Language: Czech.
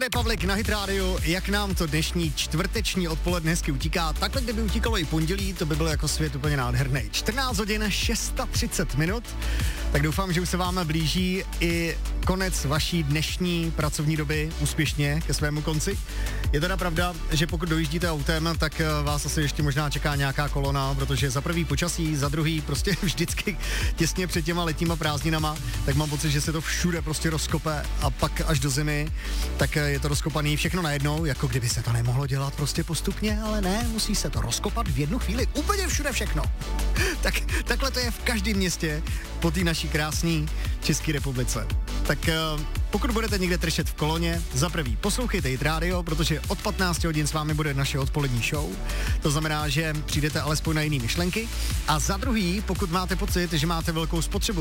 tady Pavlik na Hit Radio. Jak nám to dnešní čtvrteční odpoledne hezky utíká, takhle kdyby utíkalo i pondělí, to by bylo jako svět úplně nádherný. 14 hodin 630 minut, tak doufám, že už se vám blíží i konec vaší dnešní pracovní doby úspěšně ke svému konci. Je teda pravda, že pokud dojíždíte autem, tak vás asi ještě možná čeká nějaká kolona, protože za prvý počasí, za druhý prostě vždycky těsně před těma letníma prázdninama, tak mám pocit, že se to všude prostě rozkope a pak až do zimy, tak je to rozkopaný všechno najednou, jako kdyby se to nemohlo dělat prostě postupně, ale ne, musí se to rozkopat v jednu chvíli úplně všude všechno. Tak takhle to je v každém městě po té naší krásné České republice. Tak pokud budete někde tršet v koloně, za prvý poslouchejte Hit Radio, protože od 15 hodin s vámi bude naše odpolední show. To znamená, že přijdete alespoň na jiný myšlenky. A za druhý, pokud máte pocit, že máte velkou spotřebu